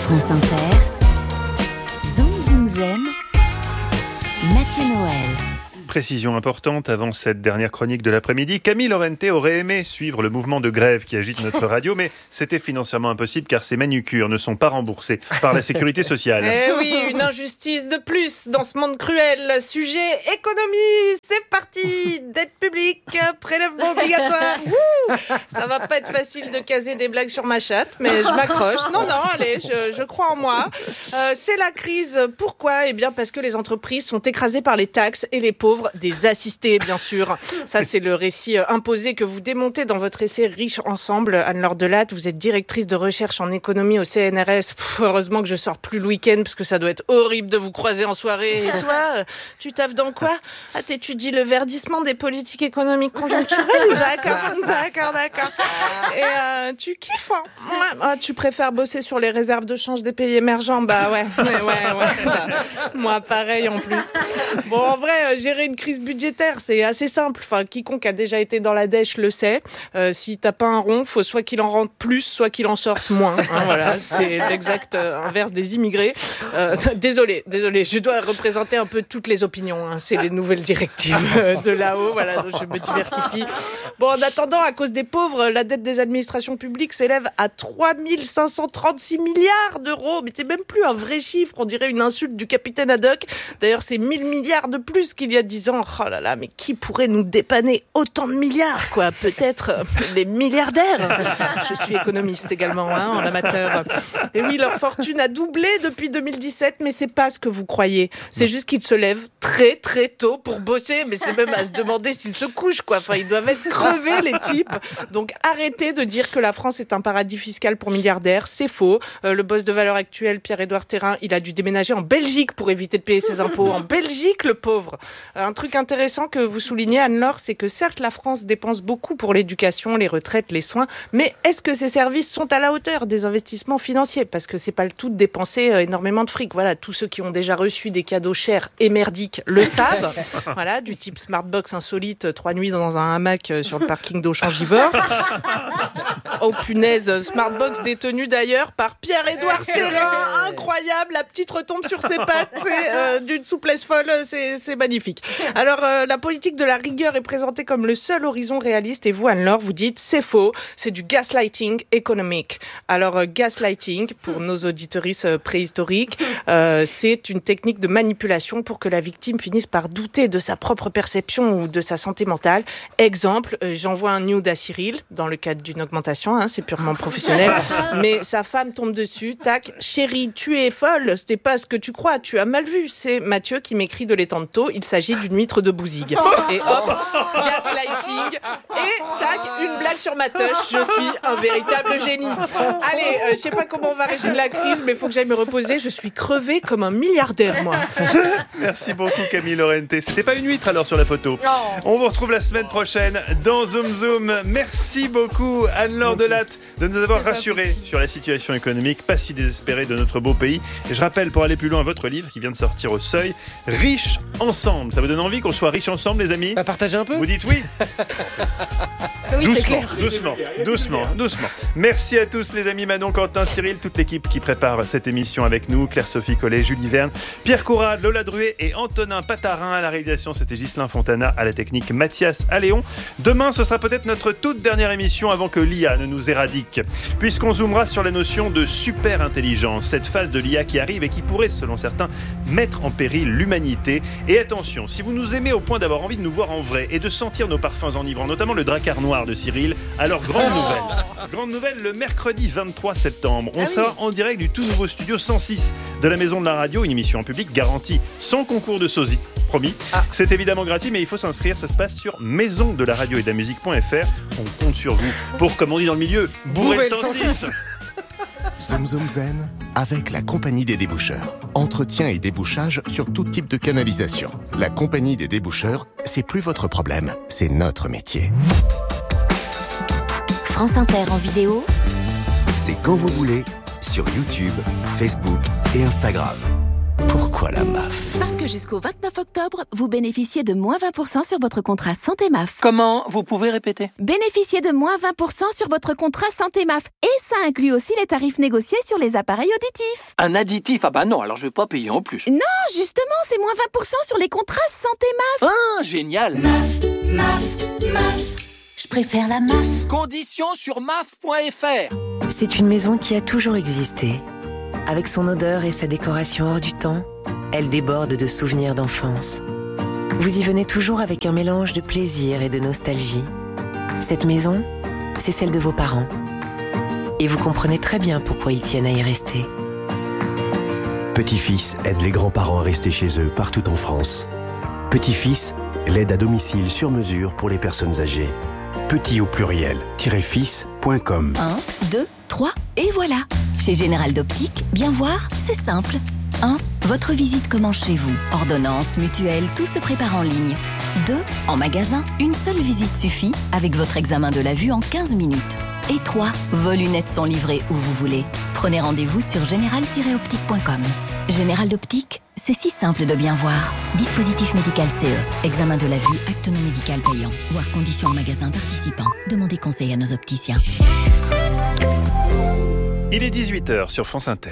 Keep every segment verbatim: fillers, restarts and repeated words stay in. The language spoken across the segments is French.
France Inter, Zoom Zoom Zen, Mathieu Noël. Précision importante avant cette dernière chronique de l'après-midi. Camille Lorente aurait aimé suivre le mouvement de grève qui agite notre radio, mais c'était financièrement impossible car ses manucures ne sont pas remboursées par la sécurité sociale. Eh oui, une injustice de plus dans ce monde cruel. Sujet économie, c'est parti. Dette publique, prélèvement obligatoire. Wouh, ça va pas être facile de caser des blagues sur ma chatte, mais je m'accroche. Non, non, allez, je, je crois en moi. Euh, c'est la crise. Pourquoi ? Eh bien parce que les entreprises sont écrasées par les taxes et les pauvres des assistés, bien sûr. Ça, c'est le récit imposé que vous démontez dans votre essai Riches ensemble. Anne-Laure Delatte, vous êtes directrice de recherche en économie au C N R S. Pff, heureusement que je sors plus le week-end parce que ça doit être horrible de vous croiser en soirée. Et toi, tu taffes dans quoi ? Ah, t'étudies le verdissement des politiques économiques conjoncturelles ? D'accord, d'accord, d'accord. Et euh, tu kiffes, hein ? Ouais. Ah, tu préfères bosser sur les réserves de change des pays émergents ? Bah ouais, ouais, ouais. ouais. Bah, moi, pareil en plus. Bon, en vrai, gérer une crise budgétaire, c'est assez simple. Enfin, quiconque a déjà été dans la dèche le sait. Euh, si t'as pas un rond, faut soit qu'il en rentre plus, soit qu'il en sorte moins. Hein, voilà, c'est l'exact inverse des immigrés. Euh, désolé, désolé, je dois représenter un peu toutes les opinions. Hein. C'est les nouvelles directives de là-haut. Voilà, donc je me diversifie. Bon, en attendant, à cause des pauvres, la dette des administrations publiques s'élève à trois mille cinq cent trente-six milliards d'euros. Mais c'est même plus un vrai chiffre. On dirait une insulte du capitaine Haddock. D'ailleurs, c'est mille milliards de plus qu'il y a dix ans. Oh là là, mais qui pourrait nous dépanner autant de milliards, quoi ? Peut-être euh, les milliardaires. Je suis économiste également, hein, en amateur. Et oui, leur fortune a doublé depuis deux mille dix-sept, mais c'est pas ce que vous croyez. C'est juste qu'ils se lèvent très très tôt pour bosser, mais c'est même à se demander s'ils se couchent, quoi. Enfin, ils doivent être crevés, les types. Donc arrêtez de dire que la France est un paradis fiscal pour milliardaires, c'est faux. Euh, le boss de Valeurs Actuelles, Pierre-Édouard Thérin, il a dû déménager en Belgique pour éviter de payer ses impôts. En Belgique, le pauvre. Un truc intéressant que vous soulignez, Anne-Laure, c'est que certes, la France dépense beaucoup pour l'éducation, les retraites, les soins, mais est-ce que ces services sont à la hauteur des investissements financiers ? Parce que c'est pas le tout de dépenser énormément de fric. Voilà, tous ceux qui ont déjà reçu des cadeaux chers et merdiques le savent. Voilà, du type Smartbox insolite, trois nuits dans un hamac sur le parking d'Auchan-Givors. Oh punaise, Smartbox détenu d'ailleurs par Pierre-Édouard Thérin. Incroyable, la petite retombe sur ses pattes, c'est euh, d'une souplesse folle, c'est, c'est magnifique. Alors, euh, la politique de la rigueur est présentée comme le seul horizon réaliste et vous, Anne-Laure, vous dites c'est faux, c'est du gaslighting économique. Alors, euh, gaslighting, pour nos auditeuristes euh, préhistoriques, euh, c'est une technique de manipulation pour que la victime finisse par douter de sa propre perception ou de sa santé mentale. Exemple, euh, j'envoie un nude à Cyril, dans le cadre d'une augmentation, hein, c'est purement professionnel, mais sa femme tombe dessus, tac, chérie, tu es folle, c'était pas ce que tu crois, tu as mal vu. C'est Mathieu qui m'écrit de l'étang de Thau, il s'agit d'une huître de Bouzigues. Et hop, gaslighting, et tac, une blague sur ma touche, je suis un véritable génie. Allez, euh, je sais pas comment on va résoudre la crise, mais il faut que j'aille me reposer, je suis crevée comme un milliardaire, moi. Merci beaucoup Camille Lorente. C'était pas une huître alors sur la photo. On vous retrouve la semaine prochaine dans Zoom Zoom. Merci beaucoup Anne-Laure Delatte de nous avoir rassurés sur la situation économique pas si désespérée de notre beau pays. Et je rappelle, pour aller plus loin, votre livre qui vient de sortir au Seuil, Riches ensemble. Ça vous donne envie qu'on soit riches ensemble, les amis ? Bah, partagez un peu. Vous dites oui. Oui, doucement, c'est clair. doucement, doucement, doucement. Merci à tous les amis, Manon, Quentin, Cyril, toute l'équipe qui prépare cette émission avec nous, Claire-Sophie Collet, Julie Verne, Pierre Courade, Lola Druet et Antonin Patarin à la réalisation. C'était Ghislain Fontana, à la technique Mathias Alléon. Demain, ce sera peut-être notre toute dernière émission avant que l'I A ne nous éradique, puisqu'on zoomera sur la notion de super intelligence, cette phase de l'I A qui arrive et qui pourrait, selon certains, mettre en péril l'humanité. Et attention, si vous nous aimez au point d'avoir envie de nous voir en vrai et de sentir nos parfums enivrants, notamment le dracard noir de Cyril, alors grande nouvelle. Grande nouvelle, le mercredi vingt-trois septembre, on ah sera oui. en direct du tout nouveau studio cent six de la Maison de la Radio, une émission en public garantie sans concours de sosie. Promis. Ah. C'est évidemment gratuit, mais il faut s'inscrire. Ça se passe sur maison de la radio et de la musique point f r. On compte sur vous pour, comme on dit dans le milieu, bourrer le cent six. Zoom Zoom Zen avec la Compagnie des Déboucheurs. Entretien et débouchage sur tout type de canalisation. La Compagnie des Déboucheurs, c'est plus votre problème, c'est notre métier. France Inter en vidéo, c'est quand vous voulez, sur YouTube, Facebook et Instagram. Pourquoi ? Pourquoi la M A F ? Parce que jusqu'au vingt-neuf octobre, vous bénéficiez de moins vingt pour cent sur votre contrat Santé M A F. Comment ? Vous pouvez répéter ? Bénéficiez de moins vingt pour cent sur votre contrat Santé M A F. Et ça inclut aussi les tarifs négociés sur les appareils auditifs. Un additif ? Ah bah non, alors je vais pas payer en plus. Non, justement, c'est moins vingt pour cent sur les contrats Santé M A F. Ah, génial ! M A F, M A F, M A F. Je préfère la M A F. Conditions sur M A F point F R. C'est une maison qui a toujours existé. Avec son odeur et sa décoration hors du temps, elle déborde de souvenirs d'enfance. Vous y venez toujours avec un mélange de plaisir et de nostalgie. Cette maison, c'est celle de vos parents. Et vous comprenez très bien pourquoi ils tiennent à y rester. Petit-Fils aide les grands-parents à rester chez eux partout en France. Petit-Fils, l'aide à domicile sur mesure pour les personnes âgées. Petit au pluriel, fils point com. un, deux, trois, et voilà. Chez Général d'Optique, bien voir, c'est simple. un. Votre visite commence chez vous. Ordonnance, mutuelle, tout se prépare en ligne. deux. En magasin, une seule visite suffit avec votre examen de la vue en quinze minutes. Et trois. Vos lunettes sont livrées où vous voulez. Prenez rendez-vous sur général tiret optique point com. Général d'Optique, c'est si simple de bien voir. Dispositif médical C E. Examen de la vue, acte non médical payant. Voir conditions en magasin participant. Demandez conseil à nos opticiens. Il est dix-huit heures sur France Inter.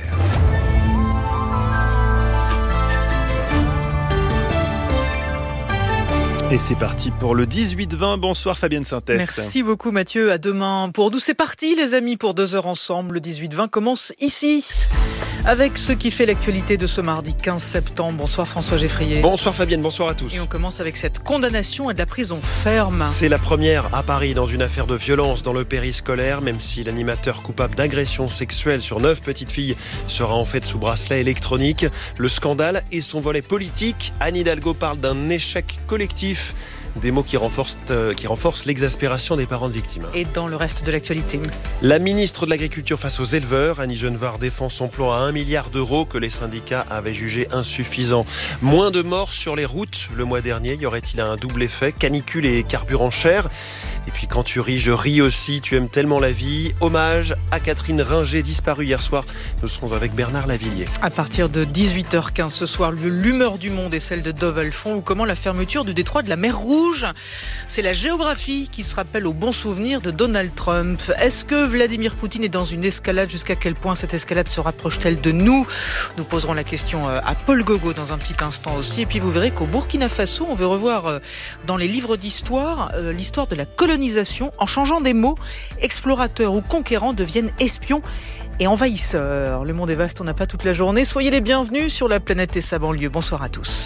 Et c'est parti pour le dix-huit vingt. Bonsoir Fabienne Sintès. Merci beaucoup Mathieu. À demain pour D'où c'est parti les amis pour deux heures ensemble. Le dix-huit vingt commence ici. Avec ce qui fait l'actualité de ce mardi quinze septembre. Bonsoir François Geffrier. Bonsoir Fabienne, bonsoir à tous. Et on commence avec cette condamnation à de la prison ferme. C'est la première à Paris dans une affaire de violence dans le périscolaire, même si l'animateur coupable d'agression sexuelle sur neuf petites filles sera en fait sous bracelet électronique. Le scandale et son volet politique. Anne Hidalgo parle d'un échec collectif. Des mots qui renforcent, euh, qui renforcent l'exaspération des parents de victimes. Et dans le reste de l'actualité, la ministre de l'Agriculture face aux éleveurs, Annie Genevard, défend son plan à un milliard d'euros que les syndicats avaient jugé insuffisant. Moins de morts sur les routes le mois dernier. Y aurait-il un double effet ? Canicule et carburant cher. Et puis quand tu ris, je ris aussi. Tu aimes tellement la vie. Hommage à Catherine Ringer, disparue hier soir. Nous serons avec Bernard Lavillier. À partir de dix-huit heures quinze ce soir, l'humeur du monde est celle de Dove Alphon, ou comment la fermeture du détroit de la mer Rouge. C'est la géographie qui se rappelle au bon souvenir de Donald Trump. Est-ce que Vladimir Poutine est dans une escalade ? Jusqu'à quel point cette escalade se rapproche-t-elle de nous ? Nous poserons la question à Paul Gogo dans un petit instant aussi. Et puis vous verrez qu'au Burkina Faso, on veut revoir dans les livres d'histoire l'histoire de la colonisation en changeant des mots. Explorateurs ou conquérants deviennent espions et envahisseurs. Le monde est vaste, on n'a pas toute la journée. Soyez les bienvenus sur la planète et sa banlieue. Bonsoir à tous.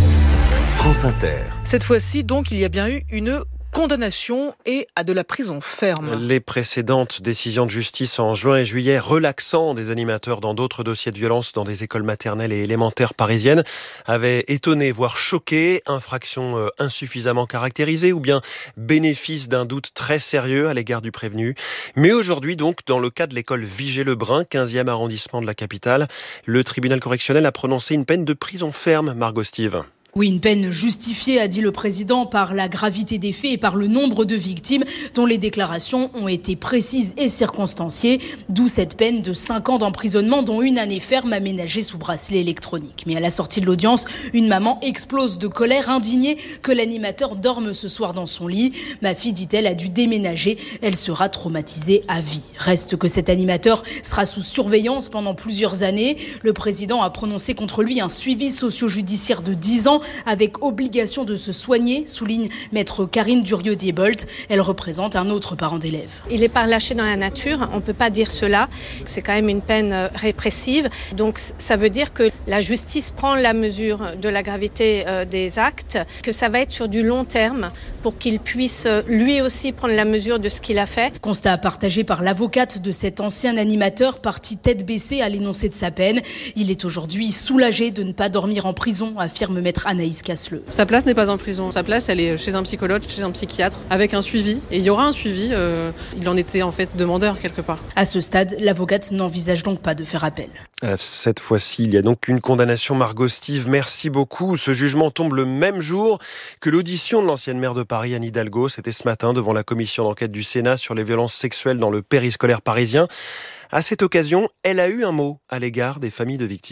France Inter. Cette fois-ci, donc, il y a bien eu une condamnation et à de la prison ferme. Les précédentes décisions de justice en juin et juillet relaxant des animateurs dans d'autres dossiers de violence dans des écoles maternelles et élémentaires parisiennes avaient étonné, voire choqué. Infraction insuffisamment caractérisée ou bien bénéfice d'un doute très sérieux à l'égard du prévenu. Mais aujourd'hui, donc, dans le cas de l'école Vigée-Lebrun, quinzième arrondissement de la capitale, le tribunal correctionnel a prononcé une peine de prison ferme, Margot Steve. Oui, une peine justifiée, a dit le président, par la gravité des faits et par le nombre de victimes dont les déclarations ont été précises et circonstanciées. D'où cette peine de cinq ans d'emprisonnement, dont une année ferme aménagée sous bracelet électronique. Mais à la sortie de l'audience, une maman explose de colère, indignée que l'animateur dorme ce soir dans son lit. Ma fille, dit-elle, a dû déménager. Elle sera traumatisée à vie. Reste que cet animateur sera sous surveillance pendant plusieurs années. Le président a prononcé contre lui un suivi socio-judiciaire de dix ans avec obligation de se soigner, souligne maître Karine Durieux-Diebold. Elle représente un autre parent d'élève. Il n'est pas relâché dans la nature, on ne peut pas dire cela. C'est quand même une peine répressive. Donc ça veut dire que la justice prend la mesure de la gravité des actes, que ça va être sur du long terme pour qu'il puisse lui aussi prendre la mesure de ce qu'il a fait. Constat partagé par l'avocate de cet ancien animateur, parti tête baissée à l'énoncé de sa peine. Il est aujourd'hui soulagé de ne pas dormir en prison, affirme maître Anaïs Casseleux. Sa place n'est pas en prison. Sa place, elle est chez un psychologue, chez un psychiatre, avec un suivi. Et il y aura un suivi. Euh, il en était en fait demandeur quelque part. À ce stade, l'avocate n'envisage donc pas de faire appel. Cette fois-ci, il y a donc une condamnation. Margot Steve, merci beaucoup. Ce jugement tombe le même jour que l'audition de l'ancienne maire de Paris, Anne Hidalgo. C'était ce matin devant la commission d'enquête du Sénat sur les violences sexuelles dans le périscolaire parisien. À cette occasion, elle a eu un mot à l'égard des familles de victimes.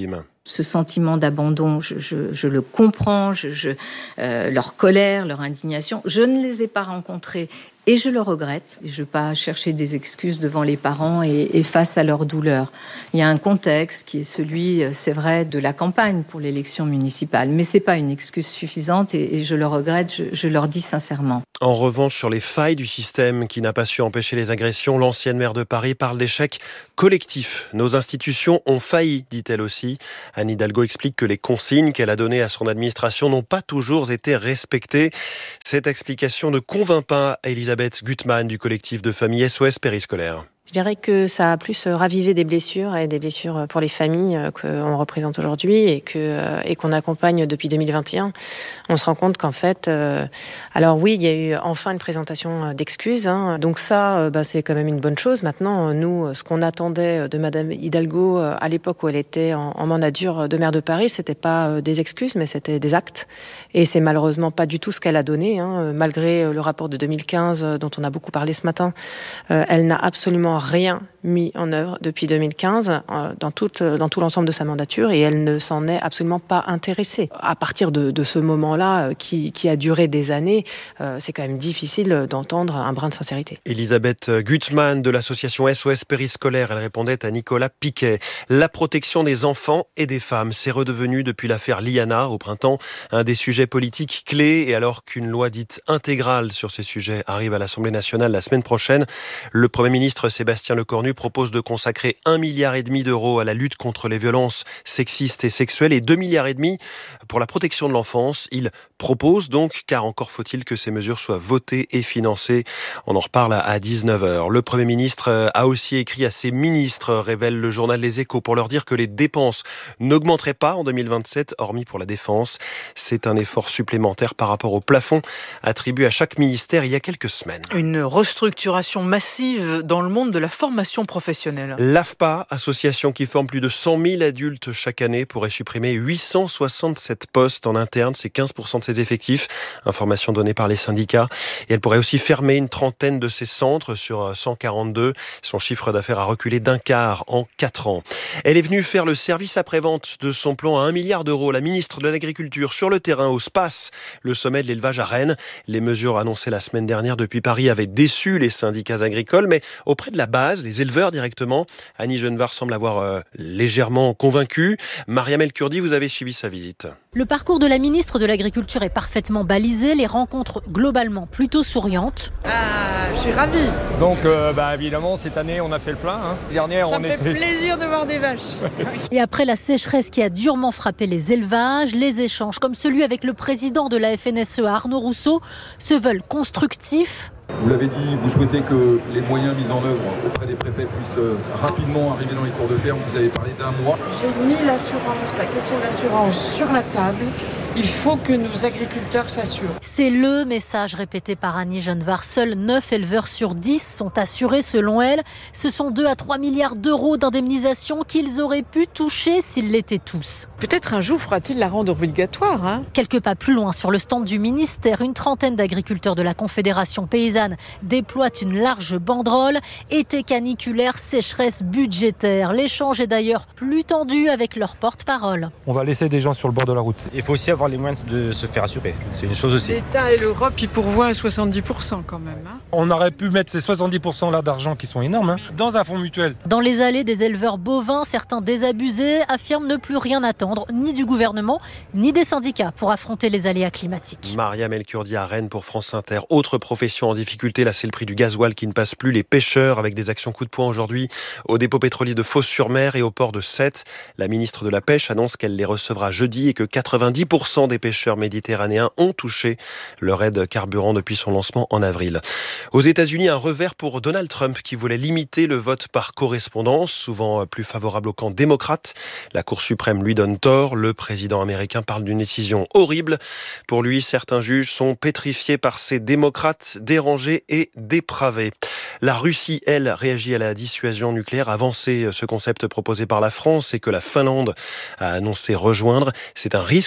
Ce sentiment d'abandon, je, je, je le comprends, je, je, euh, leur colère, leur indignation, je ne les ai pas rencontrés. Et je le regrette. Je ne vais pas chercher des excuses devant les parents et, et face à leur douleur. Il y a un contexte qui est celui, c'est vrai, de la campagne pour l'élection municipale. Mais ce n'est pas une excuse suffisante et, et je le regrette, je, je leur dis sincèrement. En revanche, sur les failles du système qui n'a pas su empêcher les agressions, l'ancienne maire de Paris parle d'échec collectif. Nos institutions ont failli, dit-elle aussi. Anne Hidalgo explique que les consignes qu'elle a données à son administration n'ont pas toujours été respectées. Cette explication ne convainc pas Elisabeth Gutmann du collectif de famille S O S Périscolaire. Je dirais que ça a plus ravivé des blessures et des blessures pour les familles qu'on représente aujourd'hui et que et qu'on accompagne depuis deux mille vingt et un. On se rend compte qu'en fait, euh, alors oui, il y a eu enfin une présentation d'excuses, hein, donc ça, bah, c'est quand même une bonne chose. Maintenant, nous, ce qu'on attendait de Madame Hidalgo à l'époque où elle était en, en mandature de maire de Paris, c'était pas des excuses, mais c'était des actes. Et c'est malheureusement pas du tout ce qu'elle a donné, hein, malgré le rapport de deux mille quinze dont on a beaucoup parlé ce matin. Euh, elle n'a absolument rien mis en œuvre depuis deux mille quinze euh, dans, toute, dans tout l'ensemble de sa mandature et elle ne s'en est absolument pas intéressée. À partir de, de ce moment-là, euh, qui, qui a duré des années, euh, c'est quand même difficile d'entendre un brin de sincérité. Elisabeth Gutmann de l'association S O S Périscolaire, elle répondait à Nicolas Piquet. La protection des enfants et des femmes, c'est redevenu depuis l'affaire Liana au printemps un des sujets politiques clés et alors qu'une loi dite intégrale sur ces sujets arrive à l'Assemblée nationale la semaine prochaine, le Premier ministre Sébastien Lecornu propose de consacrer un milliard et demi d'euros à la lutte contre les violences sexistes et sexuelles et deux milliards et demi pour la protection de l'enfance. Il propose donc, car encore faut-il que ces mesures soient votées et financées. On en reparle à dix-neuf heures. Le Premier ministre a aussi écrit à ses ministres, révèle le journal Les Échos, pour leur dire que les dépenses n'augmenteraient pas en deux mille vingt-sept, hormis pour la défense. C'est un effort supplémentaire par rapport au plafond attribué à chaque ministère il y a quelques semaines. Une restructuration massive dans le monde de la formation professionnelle. L'A F P A, association qui forme plus de cent mille adultes chaque année, pourrait supprimer huit cent soixante-sept postes en interne, c'est quinze pour cent de ses effectifs, information donnée par les syndicats. Et elle pourrait aussi fermer une trentaine de ses centres sur cent quarante-deux. Son chiffre d'affaires a reculé d'un quart en quatre ans. Elle est venue faire le service après-vente de son plan à un milliard d'euros. La ministre de l'Agriculture sur le terrain au SPACE, le sommet de l'élevage à Rennes. Les mesures annoncées la semaine dernière depuis Paris avaient déçu les syndicats agricoles, mais auprès de la base, les éleveurs directement, Annie Genevard semble avoir euh, légèrement convaincu. Mariam El Kurdi, vous avez suivi sa visite. Le parcours de la ministre de l'Agriculture est parfaitement balisé, les rencontres globalement plutôt souriantes. Ah, je suis ravie. Donc euh, bah, évidemment, cette année, on a fait le plein. Hein. Dernière, Ça on fait était... plaisir de voir des vaches. Et après la sécheresse qui a durement frappé les élevages, les échanges, comme celui avec le président de la F N S E A, Arnaud Rousseau, se veulent constructifs. Vous l'avez dit, vous souhaitez que les moyens mis en œuvre auprès des préfets puissent rapidement arriver dans les cours de ferme. Vous avez parlé d'un mois. J'ai mis l'assurance, la question de l'assurance sur la table. Il faut que nos agriculteurs s'assurent. C'est le message répété par Annie Genevard. Seuls neuf éleveurs sur dix sont assurés selon elle. Ce sont deux à trois milliards d'euros d'indemnisation qu'ils auraient pu toucher s'ils l'étaient tous. Peut-être un jour fera-t-il la rendre obligatoire. Hein Quelques pas plus loin, sur le stand du ministère, une trentaine d'agriculteurs de la Confédération paysanne déploient une large banderole. Été caniculaire, sécheresse budgétaire. L'échange est d'ailleurs plus tendu avec leur porte-parole. On va laisser des gens sur le bord de la route. Il faut aussi avoir les moyens de se faire assurer. C'est une chose aussi. L'État et l'Europe, ils pourvoient à soixante-dix pour cent quand même. Hein. On aurait pu mettre ces soixante-dix pour cent là d'argent qui sont énormes hein, dans un fonds mutuel. Dans les allées des éleveurs bovins, certains désabusés affirment ne plus rien attendre, ni du gouvernement, ni des syndicats pour affronter les aléas climatiques. Mariam El Kurdi à Rennes pour France Inter. Autre profession en difficulté, là c'est le prix du gasoil qui ne passe plus. Les pêcheurs avec des actions coup de poing aujourd'hui au dépôt pétrolier de Fos-sur-Mer et au port de Sète. La ministre de la Pêche annonce qu'elle les recevra jeudi et que quatre-vingt-dix pour cent des pêcheurs méditerranéens ont touché leur aide carburant depuis son lancement en avril. Aux États-Unis, un revers pour Donald Trump qui voulait limiter le vote par correspondance, souvent plus favorable au camp démocrate. La Cour suprême lui donne tort. Le président américain parle d'une décision horrible. Pour lui, certains juges sont pétrifiés par ces démocrates dérangés et dépravés. La Russie, elle, réagit à la dissuasion nucléaire avancée, ce concept proposé par la France et que la Finlande a annoncé rejoindre. C'est un risque pour nous,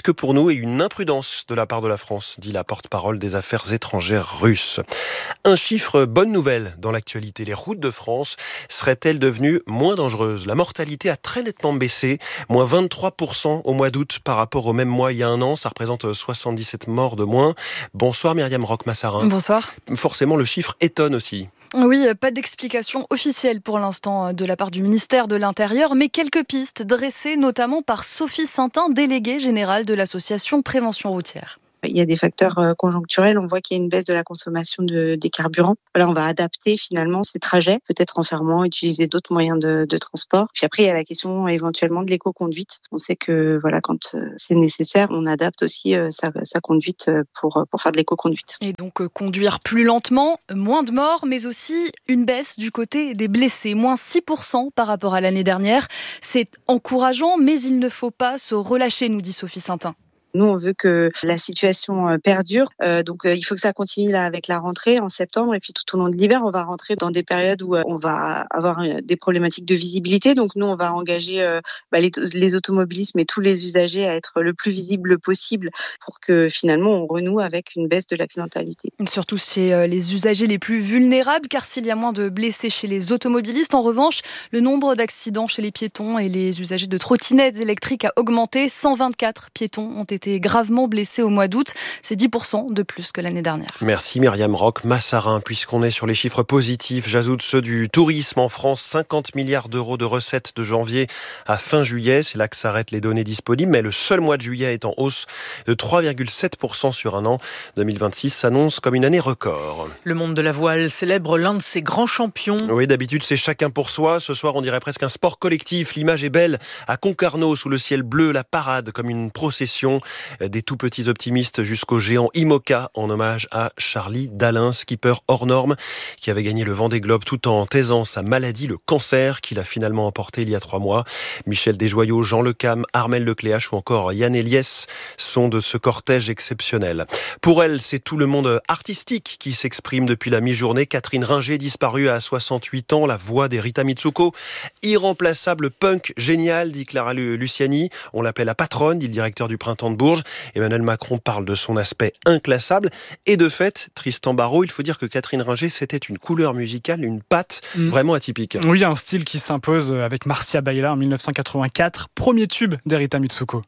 et une imprudence de la part de la France, dit la porte-parole des affaires étrangères russe. Un chiffre bonne nouvelle dans l'actualité. Les routes de France seraient-elles devenues moins dangereuses? La mortalité a très nettement baissé, moins vingt-trois pour cent au mois d'août par rapport au même mois il y a un an. Ça représente soixante-dix-sept morts de moins. Bonsoir Myriam Roch-Massarin. Bonsoir. Forcément, le chiffre étonne aussi. Oui, pas d'explication officielle pour l'instant de la part du ministère de l'Intérieur, mais quelques pistes dressées notamment par Sophie Saintin, déléguée générale de l'association Prévention routière. Il y a des facteurs conjoncturels, on voit qu'il y a une baisse de la consommation de, des carburants. Voilà, on va adapter finalement ces trajets, peut-être en fermant, utiliser d'autres moyens de, de transport. Puis après, il y a la question éventuellement de l'éco-conduite. On sait que voilà, quand c'est nécessaire, on adapte aussi sa, sa conduite pour, pour faire de l'éco-conduite. Et donc conduire plus lentement, moins de morts, mais aussi une baisse du côté des blessés, moins six pour cent par rapport à l'année dernière. C'est encourageant, mais il ne faut pas se relâcher, nous dit Sophie Saintin. Nous, on veut que la situation perdure. Euh, donc, euh, il faut que ça continue là avec la rentrée en septembre. Et puis, tout au long de l'hiver, on va rentrer dans des périodes où euh, on va avoir euh, des problématiques de visibilité. Donc, nous, on va engager euh, bah, les, les automobilistes, mais tous les usagers à être le plus visible possible pour que finalement, on renoue avec une baisse de l'accidentalité. Surtout chez euh, les usagers les plus vulnérables, car s'il y a moins de blessés chez les automobilistes, en revanche, le nombre d'accidents chez les piétons et les usagers de trottinettes électriques a augmenté. cent vingt-quatre piétons ont été été gravement blessés au mois d'août. C'est dix pour cent de plus que l'année dernière. Merci Myriam Roch-Massarin. Puisqu'on est sur les chiffres positifs, j'ajoute ceux du tourisme en France. cinquante milliards d'euros de recettes de janvier à fin juillet. C'est là que s'arrêtent les données disponibles. Mais le seul mois de juillet est en hausse de trois virgule sept pour cent sur un an. deux mille vingt-six s'annonce comme une année record. Le monde de la voile célèbre l'un de ses grands champions. Oui, d'habitude c'est chacun pour soi. Ce soir on dirait presque un sport collectif. L'image est belle. À Concarneau, sous le ciel bleu, la parade comme une procession. Des tout petits optimistes jusqu'au géant IMOCA en hommage à Charlie Dalin, skipper hors norme, qui avait gagné le Vendée Globe tout en taisant sa maladie, le cancer, qu'il a finalement emporté il y a trois mois. Michel Desjoyaux, Jean Lecam, Armelle Lecléache ou encore Yann Eliès sont de ce cortège exceptionnel. Pour elle, c'est tout le monde artistique qui s'exprime depuis la mi-journée. Catherine Ringer, disparue à soixante-huit ans, la voix des Rita Mitsuko. Irremplaçable punk génial, dit Clara Luciani. On l'appelle la patronne, dit le directeur du Printemps de Bourges. Emmanuel Macron parle de son aspect inclassable. Et de fait, Tristan Barraud, il faut dire que Catherine Ringer, c'était une couleur musicale, une patte mmh. vraiment atypique. Oui, un style qui s'impose avec Marcia Baila en mille neuf cent quatre-vingt-quatre, premier tube des Rita Mitsuko.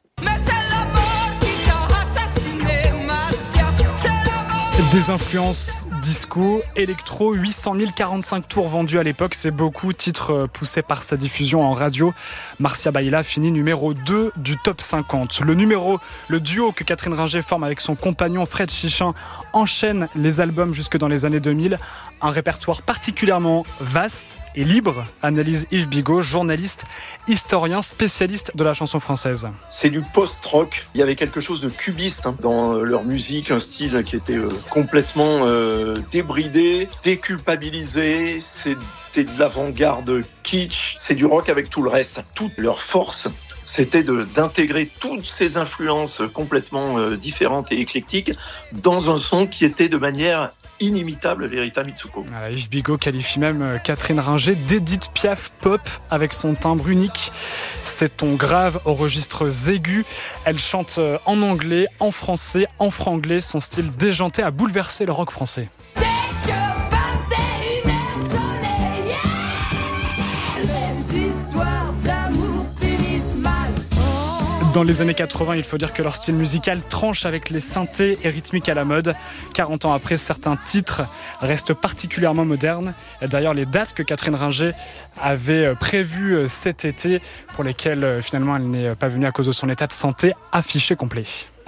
Des influences disco, électro, huit cent mille quarante-cinq tours vendus à l'époque, c'est beaucoup, titre poussé par sa diffusion en radio. Marcia Baila finit numéro deux du top cinquante. Le numéro, le duo que Catherine Ringer forme avec son compagnon Fred Chichin enchaîne les albums jusque dans les années deux mille. Un répertoire particulièrement vaste et libre, analyse Yves Bigot, journaliste, historien, spécialiste de la chanson française. C'est du post-rock. Il y avait quelque chose de cubiste hein, dans leur musique, un style qui était euh, complètement euh, débridé, déculpabilisé. C'était de l'avant-garde kitsch. C'est du rock avec tout le reste. Toute leur force, c'était de, d'intégrer toutes ces influences complètement euh, différentes et éclectiques dans un son qui était de manière inimitable les Rita Mitsuko. Voilà, Yves Bigot qualifie même Catherine Ringer d'Edith Piaf pop avec son timbre unique. C'est ton grave au registre aigu. Elle chante en anglais, en français, en franglais. Son style déjanté a bouleversé le rock français. Dans les années quatre-vingts, il faut dire que leur style musical tranche avec les synthés et rythmiques à la mode. quarante ans après, certains titres restent particulièrement modernes. Et d'ailleurs, les dates que Catherine Ringer avait prévues cet été, pour lesquelles finalement elle n'est pas venue à cause de son état de santé, affiché complet.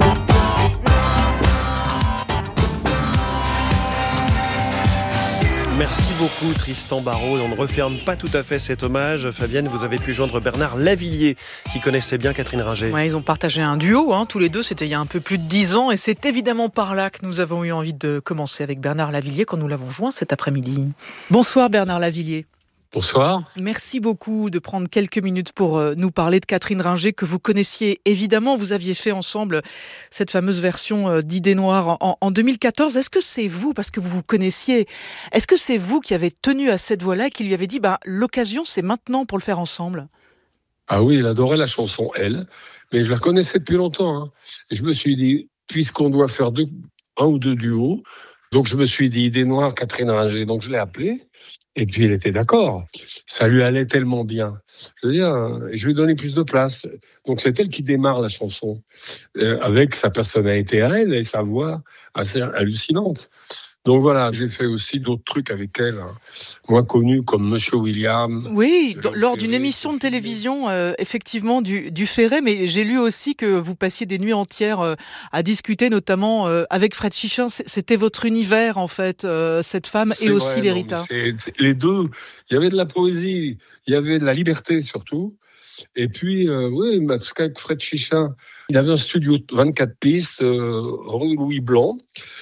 Merci beaucoup Tristan Barraud. On ne referme pas tout à fait cet hommage. Fabienne, vous avez pu joindre Bernard Lavillier, qui connaissait bien Catherine Ringer. Ouais, ils ont partagé un duo, hein, tous les deux, c'était il y a un peu plus de dix ans. Et c'est évidemment par là que nous avons eu envie de commencer avec Bernard Lavillier quand nous l'avons joint cet après-midi. Bonsoir Bernard Lavillier. Bonsoir. Merci beaucoup de prendre quelques minutes pour nous parler de Catherine Ringer, que vous connaissiez évidemment. Vous aviez fait ensemble cette fameuse version d'Idées Noires en, en deux mille quatorze. Est-ce que c'est vous, parce que vous vous connaissiez, est-ce que c'est vous qui avez tenu à cette voix-là et qui lui avez dit bah, l'occasion c'est maintenant pour le faire ensemble ? Ah oui, elle adorait la chanson, elle. Mais je la connaissais depuis longtemps. Hein. Et je me suis dit, puisqu'on doit faire deux, un ou deux duos, donc je me suis dit, Idée Noire, Catherine Ringer. Donc je l'ai appelée. Et puis elle était d'accord. Ça lui allait tellement bien. Je veux dire, et je lui ai donné plus de place. Donc c'est elle qui démarre la chanson, euh, avec sa personnalité à elle et sa voix assez hallucinante. Donc voilà, j'ai fait aussi d'autres trucs avec elle, hein, moins connus comme Monsieur William. Oui, d- lors d'une émission de télévision, euh, effectivement, du, du Ferré, mais j'ai lu aussi que vous passiez des nuits entières euh, à discuter, notamment euh, avec Fred Chichin. C- C'était votre univers, en fait, euh, cette femme, C'est et vrai, aussi non, l'Erita. mais c'est- c'est- les deux, il y avait de la poésie, il y avait de la liberté surtout. Et puis, euh, oui, parce qu'avec Fred Chichin, il avait un studio de vingt-quatre pistes, euh, rue Louis Blanc.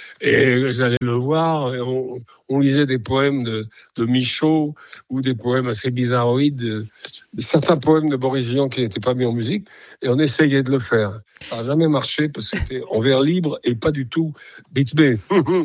Et j'allais le voir, et on, on lisait des poèmes de, de Michaud ou des poèmes assez bizarroïdes, de, certains poèmes de Boris Vian qui n'étaient pas mis en musique, et on essayait de le faire. Ça n'a jamais marché parce que c'était en vers libre et pas du tout rythmé.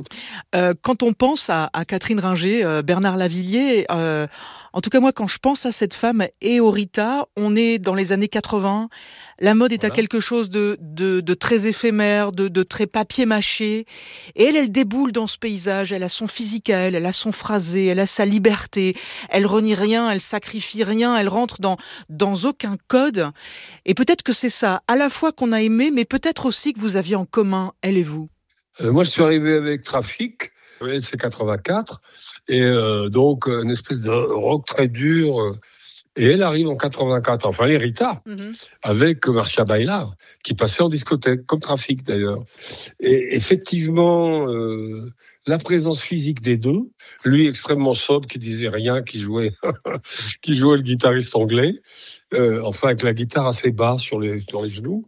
Euh, quand on pense à, à Catherine Ringer, euh, Bernard Lavilliers, euh, en tout cas moi quand je pense à cette femme et au Rita, on est dans les années quatre-vingts, la mode est voilà. à quelque chose de, de, de très éphémère, de, de très papier-mâché, et elle, elle déboule dans ce paysage, elle a son physique à elle, elle a son phrasé, elle a sa liberté, elle renie rien, elle sacrifie rien, elle rentre dans, dans aucun code, et peut-être que c'est ça, à la fois qu'on a aimé, mais peut-être aussi que vous aviez en commun, elle et vous. Euh, moi je suis arrivé avec Trafic, c'est quatre-vingt-quatre, et euh, donc une espèce de rock très dur, euh, et elle arrive en quatre-vingt-quatre, enfin les Rita, mm-hmm. avec Marcia Bailard, qui passait en discothèque, comme Trafic d'ailleurs. Et effectivement, euh, la présence physique des deux, lui extrêmement sobre, qui disait rien, qui jouait, qui jouait le guitariste anglais, euh, enfin avec la guitare assez bas sur les, sur les genoux,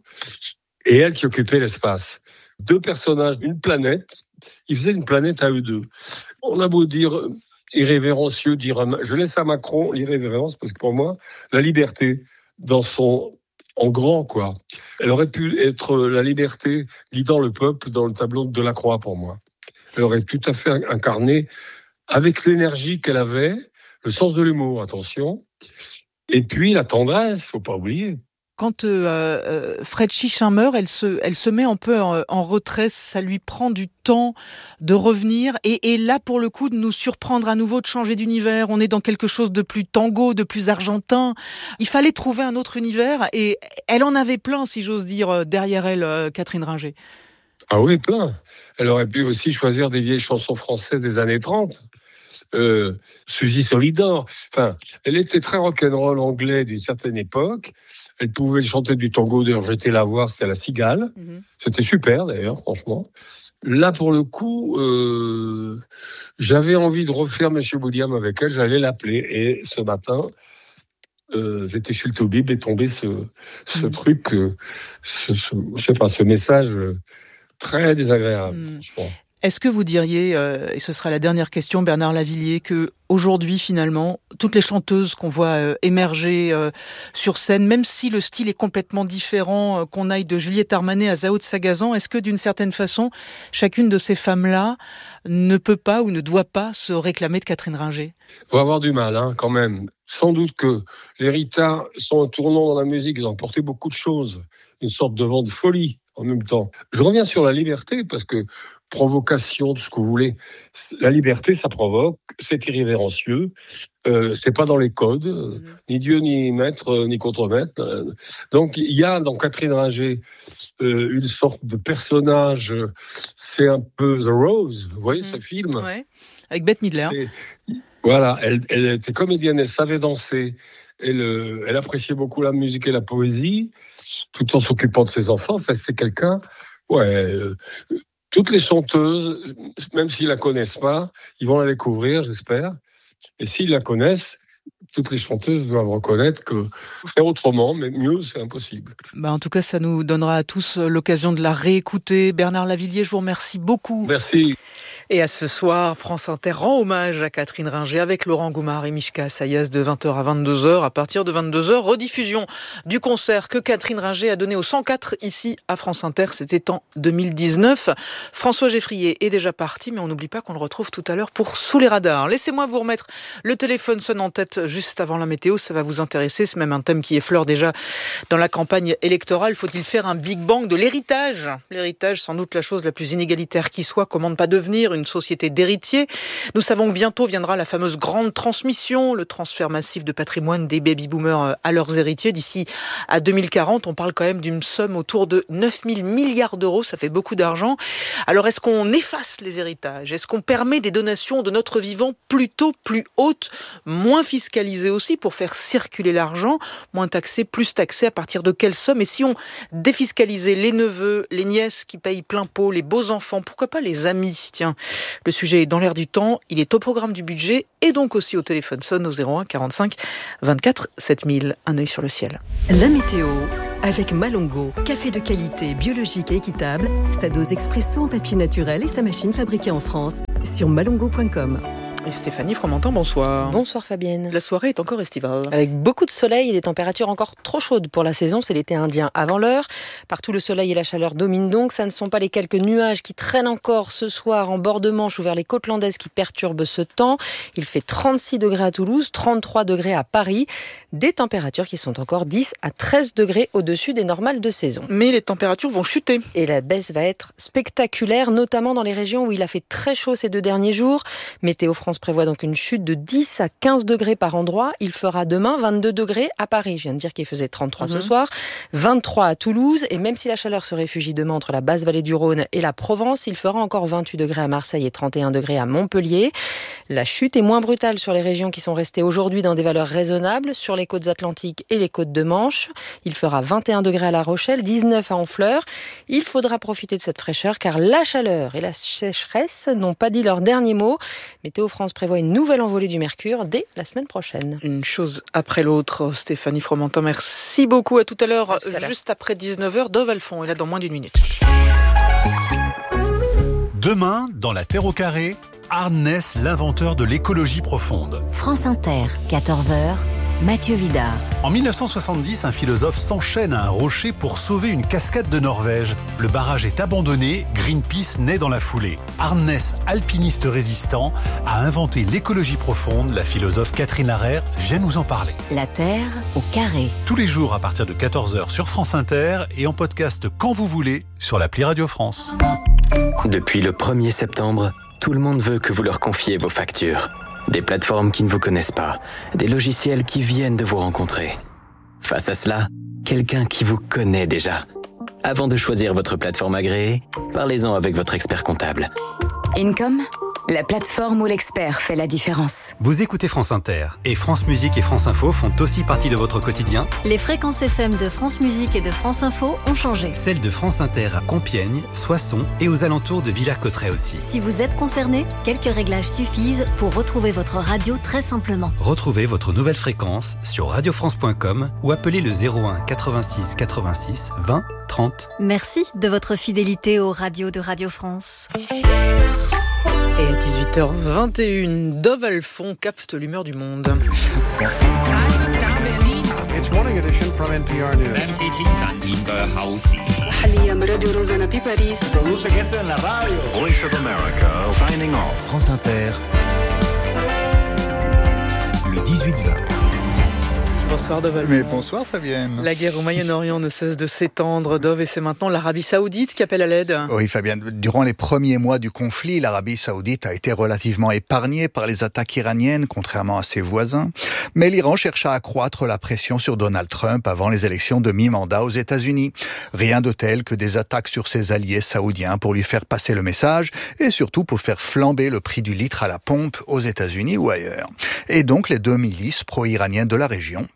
et elle qui occupait l'espace. Deux personnages, une planète, ils faisaient une planète à eux deux. On a beau dire irrévérencieux, dire, je laisse à Macron l'irrévérence, parce que pour moi, la liberté, dans son, en grand, quoi. Elle aurait pu être la liberté guidant le peuple dans le tableau de Delacroix, pour moi. Elle aurait tout à fait incarné, avec l'énergie qu'elle avait, le sens de l'humour, attention, et puis la tendresse, faut pas oublier. Quand euh, euh, Fred Chichin meurt, elle se, elle se met un peu en, en retrait, ça lui prend du temps de revenir, et, et là, pour le coup, de nous surprendre à nouveau, de changer d'univers. On est dans quelque chose de plus tango, de plus argentin. Il fallait trouver un autre univers, et elle en avait plein, si j'ose dire, derrière elle, euh, Catherine Ringer. Ah oui, plein. Elle aurait pu aussi choisir des vieilles chansons françaises des années trente. Euh, Suzy Solidor. Enfin, elle était très rock'n'roll anglais d'une certaine époque. Elle pouvait chanter du tango. D'ailleurs, j'étais la voir, c'était à la Cigale. Mm-hmm. C'était super, d'ailleurs, franchement. Là, pour le coup, euh, j'avais envie de refaire Monsieur William avec elle. J'allais l'appeler. Et ce matin, euh, j'étais chez le Toubib et tombé ce, ce mm-hmm. truc, euh, ce, ce, je sais pas, ce message très désagréable, mm. je crois. Est-ce que vous diriez, euh, et ce sera la dernière question, Bernard Lavilliers, que aujourd'hui finalement, toutes les chanteuses qu'on voit euh, émerger euh, sur scène, même si le style est complètement différent, euh, qu'on aille de Juliette Armanet à Zao de Sagazan, est-ce que d'une certaine façon, chacune de ces femmes-là ne peut pas ou ne doit pas se réclamer de Catherine Ringer ? Il faut avoir du mal, hein, quand même. Sans doute que les Rita sont un tournant dans la musique, ils ont apporté beaucoup de choses, une sorte de vent de folie en même temps. Je reviens sur la liberté, parce que provocation, tout ce que vous voulez. La liberté, ça provoque, c'est irrévérencieux, euh, c'est pas dans les codes, mmh. ni Dieu, ni maître, ni contremaître. Donc, il y a dans Catherine Ringer euh, une sorte de personnage, c'est un peu The Rose, vous voyez mmh. ce film ? Ouais, avec Bette Midler. C'est, voilà, elle, elle était comédienne, elle savait danser, elle, euh, elle appréciait beaucoup la musique et la poésie, tout en s'occupant de ses enfants. Enfin, c'était quelqu'un, ouais... Euh, toutes les chanteuses, même s'ils la connaissent pas, ils vont la découvrir, j'espère. Et s'ils la connaissent, toutes les chanteuses doivent reconnaître que faire autrement, mais mieux, c'est impossible. Bah en tout cas, ça nous donnera à tous l'occasion de la réécouter. Bernard Lavilliers, je vous remercie beaucoup. Merci. Et à ce soir, France Inter rend hommage à Catherine Ringer avec Laurent Goumard et Mishka Sayas de vingt heures à vingt-deux heures. À partir de vingt-deux heures, rediffusion du concert que Catherine Ringer a donné au cent quatre ici à France Inter. C'était en deux mille dix-neuf. François Geffrier est déjà parti, mais on n'oublie pas qu'on le retrouve tout à l'heure pour Sous les radars. Laissez-moi vous remettre le téléphone sonne en tête juste avant la météo. Ça va vous intéresser. C'est même un thème qui effleure déjà dans la campagne électorale. Faut-il faire un Big Bang de l'héritage ? L'héritage, sans doute la chose la plus inégalitaire qui soit. Comment ne pas devenir une société d'héritiers ? Nous savons que bientôt viendra la fameuse grande transmission, le transfert massif de patrimoine des baby-boomers à leurs héritiers. D'ici à deux mille quarante, on parle quand même d'une somme autour de neuf mille milliards d'euros. Ça fait beaucoup d'argent. Alors, est-ce qu'on efface les héritages ? Est-ce qu'on permet des donations de notre vivant plutôt plus hautes, moins fiscalisées aussi, pour faire circuler l'argent, moins taxé, plus taxé, à partir de quelle somme ? Et si on défiscalisait les neveux, les nièces qui payent plein pot, les beaux-enfants, pourquoi pas les amis ? Tiens, le sujet est dans l'air du temps, il est au programme du budget et donc aussi au téléphone sonne au zéro un quarante-cinq vingt-quatre sept mille. Un œil sur le ciel. La météo avec Malongo, café de qualité, biologique et équitable, sa dose expresso en papier naturel et sa machine fabriquée en France sur malongo point com. Et Stéphanie Fromentin, bonsoir. Bonsoir Fabienne. La soirée est encore estivale. Avec beaucoup de soleil et des températures encore trop chaudes pour la saison, c'est l'été indien avant l'heure. Partout le soleil et la chaleur dominent donc. Ça ne sont pas les quelques nuages qui traînent encore ce soir en bord de Manche ou vers les côtes landaises qui perturbent ce temps. Il fait trente-six degrés à Toulouse, trente-trois degrés à Paris. Des températures qui sont encore dix à treize degrés au-dessus des normales de saison. Mais les températures vont chuter. Et la baisse va être spectaculaire, notamment dans les régions où il a fait très chaud ces deux derniers jours. Météo France prévoit donc une chute de dix à quinze degrés par endroit. Il fera demain vingt-deux degrés à Paris. Je viens de dire qu'il faisait trente-trois mmh. ce soir. vingt-trois à Toulouse. Et même si la chaleur se réfugie demain entre la basse vallée du Rhône et la Provence, il fera encore vingt-huit degrés à Marseille et trente et un degrés à Montpellier. La chute est moins brutale sur les régions qui sont restées aujourd'hui dans des valeurs raisonnables, sur les côtes atlantiques et les côtes de Manche. Il fera vingt et un degrés à La Rochelle, dix-neuf à Honfleur. Il faudra profiter de cette fraîcheur car la chaleur et la sécheresse n'ont pas dit leur dernier mot. Météo France prévoit une nouvelle envolée du mercure dès la semaine prochaine. Une chose après l'autre. Stéphanie Fromentin, merci beaucoup. À tout à l'heure, tout à l'heure. Juste après dix-neuf heures. Dove Alphon est là dans moins d'une minute. Demain, dans la Terre au carré, Arnès, l'inventeur de l'écologie profonde. France Inter, quatorze heures. Mathieu Vidard. En mille neuf cent soixante-dix, un philosophe s'enchaîne à un rocher pour sauver une cascade de Norvège. Le barrage est abandonné, Greenpeace naît dans la foulée. Arnès, alpiniste résistant, a inventé l'écologie profonde. La philosophe Catherine Larère vient nous en parler. La Terre au carré. Tous les jours à partir de quatorze heures sur France Inter et en podcast quand vous voulez sur l'appli Radio France. Depuis le premier septembre, tout le monde veut que vous leur confiez vos factures. Des plateformes qui ne vous connaissent pas, des logiciels qui viennent de vous rencontrer. Face à cela, quelqu'un qui vous connaît déjà. Avant de choisir votre plateforme agréée, parlez-en avec votre expert comptable. Income, la plateforme où l'expert fait la différence. Vous écoutez France Inter et France Musique et France Info font aussi partie de votre quotidien. Les fréquences F M de France Musique et de France Info ont changé. Celles de France Inter à Compiègne, Soissons et aux alentours de Villers-Cotterêts aussi. Si vous êtes concerné, quelques réglages suffisent pour retrouver votre radio très simplement. Retrouvez votre nouvelle fréquence sur radio france point com ou appelez le zéro un quatre-vingt-six quatre-vingt-six vingt trente. Merci de votre fidélité aux radios de Radio France. Et à dix-huit heures vingt et une, Dove Alphon capte l'humeur du monde. It's morning edition from N P R News. Produce gente en la radio. Voice of America signing off. France Inter. Le dix-huit vingt. Bonsoir Dove Alphon. Mais bonsoir Fabienne. La guerre au Moyen-Orient ne cesse de s'étendre, Dove, et c'est maintenant l'Arabie Saoudite qui appelle à l'aide. Oui Fabienne, durant les premiers mois du conflit, l'Arabie Saoudite a été relativement épargnée par les attaques iraniennes, contrairement à ses voisins. Mais l'Iran chercha à accroître la pression sur Donald Trump avant les élections de mi-mandat aux États-Unis. Rien de tel que des attaques sur ses alliés saoudiens pour lui faire passer le message et surtout pour faire flamber le prix du litre à la pompe aux États-Unis ou ailleurs. Et donc les deux milices pro-iraniennes de la région,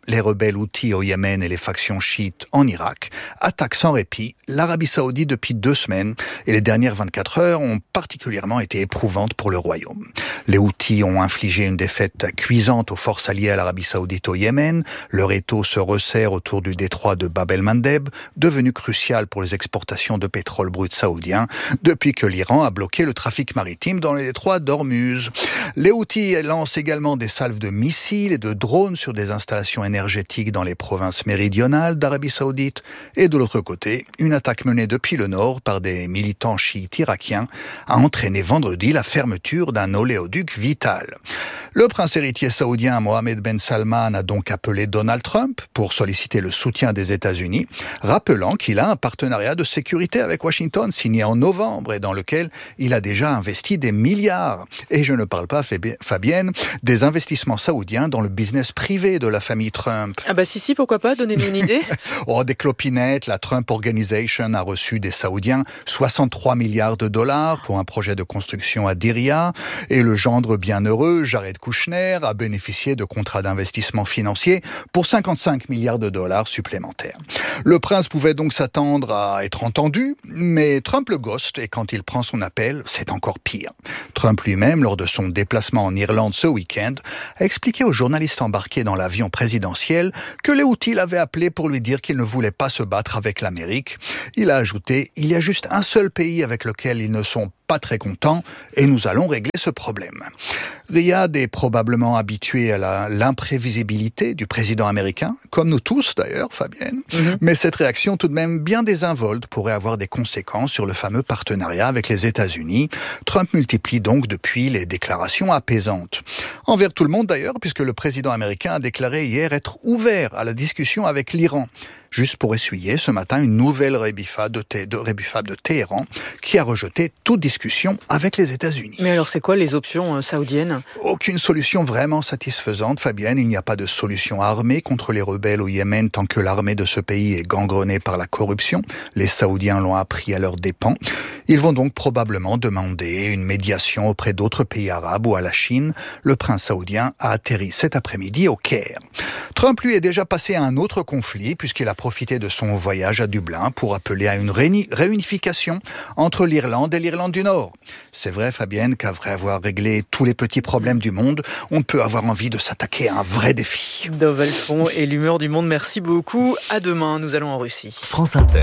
les rebelles houthis au Yémen et les factions chiites en Irak attaquent sans répit l'Arabie Saoudite depuis deux semaines et les dernières vingt-quatre heures ont particulièrement été éprouvantes pour le royaume. Les houthis ont infligé une défaite cuisante aux forces alliées à l'Arabie Saoudite au Yémen. Leur étau se resserre autour du détroit de Bab el-Mandeb, devenu crucial pour les exportations de pétrole brut saoudien depuis que l'Iran a bloqué le trafic maritime dans le détroit d'Ormuz. Les houthis lancent également des salves de missiles et de drones sur des installations énergétiques dans les provinces méridionales d'Arabie Saoudite. Et de l'autre côté, une attaque menée depuis le nord par des militants chiites irakiens a entraîné vendredi la fermeture d'un oléoduc vital. Le prince héritier saoudien Mohammed Ben Salman a donc appelé Donald Trump pour solliciter le soutien des États-Unis, rappelant qu'il a un partenariat de sécurité avec Washington signé en novembre et dans lequel il a déjà investi des milliards. Et je ne parle pas, Fabienne, des investissements saoudiens dans le business privé de la famille Trump. Ah bah si, si, pourquoi pas, donnez-nous une idée. Oh, des clopinettes, la Trump Organization a reçu des Saoudiens soixante-trois milliards de dollars pour un projet de construction à Diriyah et le gendre bienheureux, Jared Kushner, a bénéficié de contrats d'investissement financier pour cinquante-cinq milliards de dollars supplémentaires. Le prince pouvait donc s'attendre à être entendu, mais Trump le ghost et quand il prend son appel, c'est encore pire. Trump lui-même, lors de son déplacement en Irlande ce week-end, a expliqué aux journalistes embarqués dans l'avion présidentiel que les Houthis l'avaient appelé pour lui dire qu'il ne voulait pas se battre avec l'Amérique. Il a ajouté « Il y a juste un seul pays avec lequel ils ne sont pas très contents et nous allons régler ce problème ». Riyad est probablement habitué à la, l'imprévisibilité du président américain, comme nous tous d'ailleurs, Fabienne. Mm-hmm. Mais cette réaction tout de même bien désinvolte pourrait avoir des conséquences sur le fameux partenariat avec les États-Unis. Trump multiplie donc depuis les déclarations apaisantes. Envers tout le monde d'ailleurs, puisque le président américain a déclaré hier être ouvert à la discussion avec l'Iran. Juste pour essuyer ce matin une nouvelle rébuffade de, Té- de, rébuffade de Téhéran qui a rejeté toute discussion avec les États-Unis. Mais alors c'est quoi les options euh, saoudiennes ? Aucune solution vraiment satisfaisante, Fabienne. Il n'y a pas de solution armée contre les rebelles au Yémen tant que l'armée de ce pays est gangrenée par la corruption. Les Saoudiens l'ont appris à leurs dépens. Ils vont donc probablement demander une médiation auprès d'autres pays arabes ou à la Chine. Le prince saoudien a atterri cet après-midi au Caire. Trump, lui, est déjà passé à un autre conflit puisqu'il a profité de son voyage à Dublin pour appeler à une réuni- réunification entre l'Irlande et l'Irlande du Nord. C'est vrai, Fabienne, qu'après avoir réglé tous les petits problèmes du monde, on peut avoir envie de s'attaquer à un vrai défi. Dov Alphon et l'humeur du monde, merci beaucoup. À demain, nous allons en Russie. France Inter.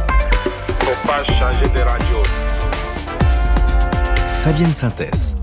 Faut pas changer de radio. Fabienne Synthèse.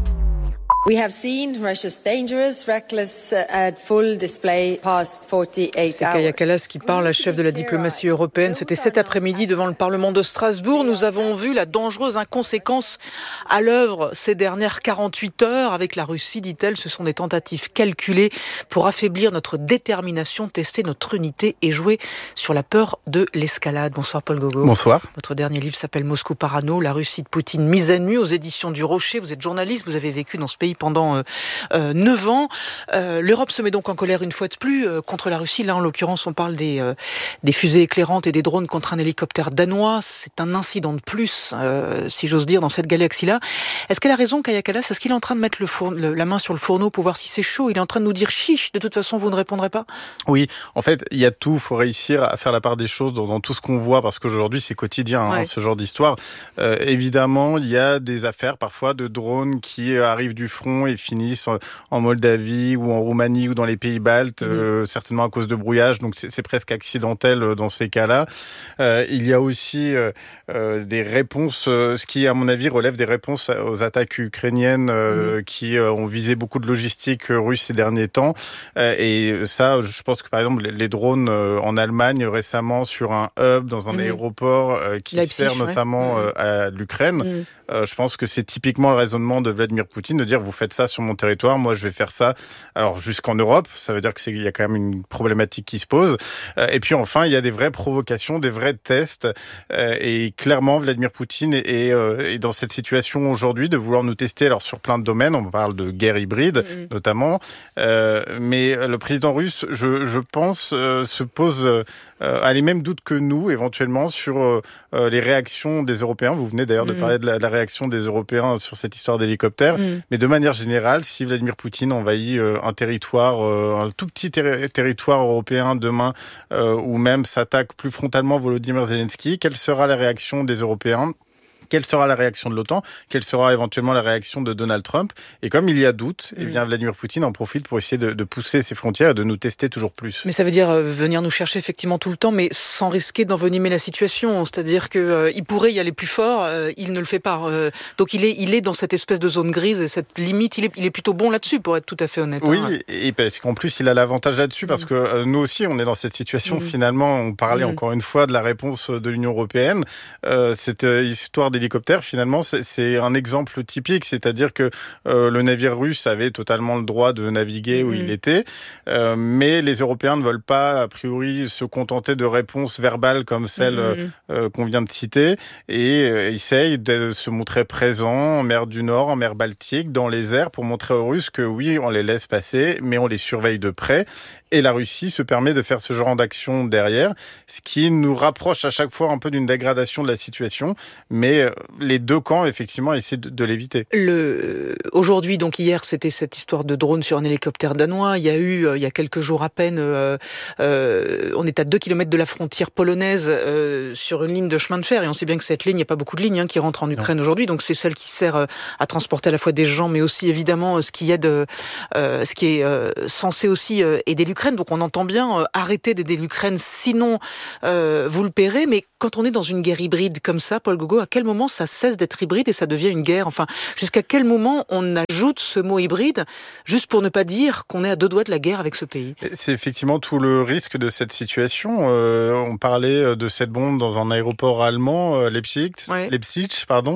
We have seen Russia's dangerous, reckless and full display past forty-eight C'est hours. Kaja Kallas qui parle, la chef de la diplomatie européenne. C'était cet après-midi devant le Parlement de Strasbourg. Nous avons vu la dangereuse inconséquence à l'œuvre ces dernières quarante-huit heures avec la Russie, dit-elle. Ce sont des tentatives calculées pour affaiblir notre détermination, tester notre unité et jouer sur la peur de l'escalade. Bonsoir Paul Gogo. Bonsoir. Votre dernier livre s'appelle Moscou Parano, la Russie de Poutine mise à nu aux éditions du Rocher. Vous êtes journaliste, vous avez vécu dans ce pays pendant euh, euh, neuf ans. Euh, L'Europe se met donc en colère une fois de plus euh, contre la Russie. Là, en l'occurrence, on parle des, euh, des fusées éclairantes et des drones contre un hélicoptère danois. C'est un incident de plus, euh, si j'ose dire, dans cette galaxie-là. Est-ce qu'elle a raison, Kaja Kallas ? Est-ce qu'il est en train de mettre le four, le, la main sur le fourneau pour voir si c'est chaud ? Il est en train de nous dire chiche, de toute façon, vous ne répondrez pas ? Oui, en fait, il y a tout. Il faut réussir à faire la part des choses dans, dans tout ce qu'on voit, parce qu'aujourd'hui, c'est quotidien, ouais. hein, ce genre d'histoire. Euh, évidemment, il y a des affaires, parfois, de drones qui arrivent du front et finissent en Moldavie ou en Roumanie ou dans les pays baltes, mmh. euh, certainement à cause de brouillage, donc c'est, c'est presque accidentel dans ces cas-là. Euh, il y a aussi euh, euh, des réponses, euh, ce qui à mon avis relève des réponses aux attaques ukrainiennes euh, mmh. qui euh, ont visé beaucoup de logistique russe ces derniers temps. Euh, et ça, je pense que par exemple les drones euh, en Allemagne récemment sur un hub dans un mmh. aéroport euh, qui Leipzig, sert notamment ouais. euh, à l'Ukraine, mmh. euh, je pense que c'est typiquement le raisonnement de Vladimir Poutine de dire vous faites ça sur mon territoire, moi je vais faire ça. Alors jusqu'en Europe, ça veut dire que c'est il y a quand même une problématique qui se pose. Euh, et puis enfin, il y a des vraies provocations, des vrais tests. Euh, et clairement, Vladimir Poutine est, est, euh, est dans cette situation aujourd'hui de vouloir nous tester. Alors sur plein de domaines, on parle de guerre hybride mmh. notamment. Euh, mais le président russe, je, je pense, euh, se pose euh, a les mêmes doutes que nous éventuellement sur euh, les réactions des Européens. Vous venez d'ailleurs mmh. de parler de la, de la réaction des Européens sur cette histoire d'hélicoptère, mmh. mais de manière manière générale, si Vladimir Poutine envahit euh, un territoire, euh, un tout petit ter- territoire européen demain, euh, ou même s'attaque plus frontalement Volodymyr Zelensky, quelle sera la réaction des Européens ? Quelle sera la réaction de l'OTAN ? Quelle sera éventuellement la réaction de Donald Trump ? Et comme il y a doute, eh bien Vladimir Poutine en profite pour essayer de, de pousser ses frontières et de nous tester toujours plus. Mais ça veut dire euh, venir nous chercher effectivement tout le temps, mais sans risquer d'envenimer la situation. C'est-à-dire qu'il euh, pourrait y aller plus fort, euh, il ne le fait pas. Euh, donc il est, il est dans cette espèce de zone grise et cette limite, il est, il est plutôt bon là-dessus, pour être tout à fait honnête. Oui, hein. et parce qu'en plus il a l'avantage là-dessus, parce que euh, nous aussi on est dans cette situation. Mmh. Finalement, on parlait mmh. encore une fois de la réponse de l'Union européenne. Euh, cette euh, histoire d'hélicoptère, finalement, c'est, c'est un exemple typique, c'est-à-dire que euh, le navire russe avait totalement le droit de naviguer mmh. où il était, euh, mais les Européens ne veulent pas, a priori, se contenter de réponses verbales comme celle mmh. euh, qu'on vient de citer, et euh, essayent de se montrer présents en mer du Nord, en mer Baltique, dans les airs, pour montrer aux Russes que oui, on les laisse passer, mais on les surveille de près. Et la Russie se permet de faire ce genre d'action derrière, ce qui nous rapproche à chaque fois un peu d'une dégradation de la situation, mais les deux camps, effectivement, essaient de, de l'éviter. Le... Aujourd'hui, donc hier, c'était cette histoire de drone sur un hélicoptère danois. Il y a eu, euh, il y a quelques jours à peine, euh, euh, on est à deux kilomètres de la frontière polonaise euh, sur une ligne de chemin de fer, et on sait bien que cette ligne, il n'y a pas beaucoup de lignes hein, qui rentrent en Ukraine non. aujourd'hui, donc c'est celle qui sert euh, à transporter à la fois des gens, mais aussi évidemment ce qui aide, euh, ce qui est euh, censé aussi euh, aider l'Ukraine. Donc on entend bien euh, arrêter d'aider l'Ukraine, sinon euh, vous le paierez. Mais quand on est dans une guerre hybride comme ça, Paul Gogo, à quel moment ça cesse d'être hybride et ça devient une guerre ? Enfin, jusqu'à quel moment on ajoute ce mot hybride, juste pour ne pas dire qu'on est à deux doigts de la guerre avec ce pays ? C'est effectivement tout le risque de cette situation. Euh, on parlait de cette bombe dans un aéroport allemand, euh, Leipzig, ouais. Leipzig, pardon.